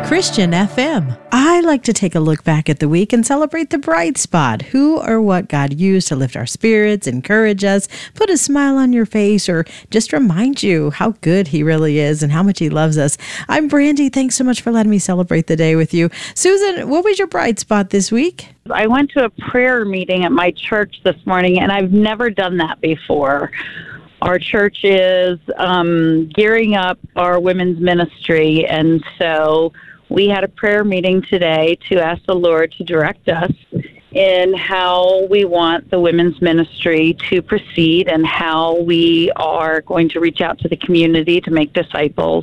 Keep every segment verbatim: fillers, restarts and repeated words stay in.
Christian F M. I like to take a look back at the week and celebrate the bright spot, who or what God used to lift our spirits, encourage us, put a smile on your face, or just remind you how good He really is and how much He loves us. I'm Brandy. Thanks so much for letting me celebrate the day with you. Susan, what was your bright spot this week? I went to a prayer meeting at my church this morning, and I've never done that before. Our church is um, gearing up our women's ministry, and so we had a prayer meeting today to ask the Lord to direct us in how we want the women's ministry to proceed and how we are going to reach out to the community to make disciples.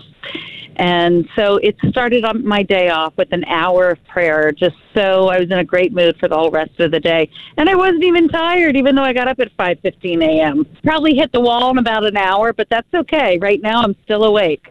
And so it started on my day off with an hour of prayer, just so I was in a great mood for the whole rest of the day. And I wasn't even tired, even though I got up at five fifteen a.m. Probably hit the wall in about an hour, but that's okay. Right now, I'm still awake.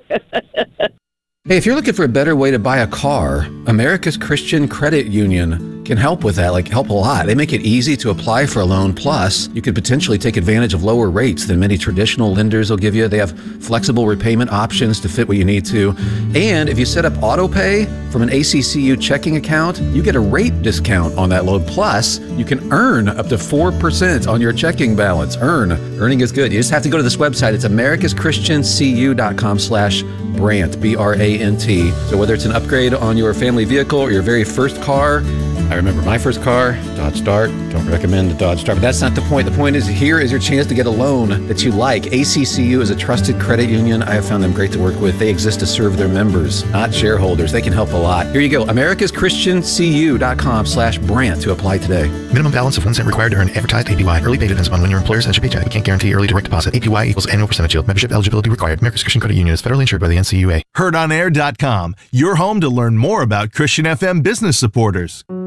Hey, if you're looking for a better way to buy a car, America's Christian Credit Union can help with that, like help a lot. They make it easy to apply for a loan. Plus, you could potentially take advantage of lower rates than many traditional lenders will give you. They have flexible repayment options to fit what you need to. And if you set up auto pay from an A C C U checking account, you get a rate discount on that loan. Plus, you can earn up to four percent on your checking balance. Earn. Earning is good. You just have to go to this website. It's americas christian c u dot com slash Brant, B R A N T. So whether it's an upgrade on your family vehicle or your very first car, I remember my first car, Dodge Dart. Don't recommend the Dodge Dart, but that's not the point. The point is, here is your chance to get a loan that you like. A C C U is a trusted credit union. I have found them great to work with. They exist to serve their members, not shareholders. They can help a lot. Here you go, americas christian c u dot com slash Brant to apply today. Minimum balance of one cent required to earn advertised A P Y. Early pay depends upon when your employer sends your paycheck. We can't guarantee early direct deposit. A P Y equals annual percentage yield. Membership eligibility required. America's Christian Credit Union is federally insured by the N C U A. heard on air dot com, your home to learn more about Christian F M business supporters.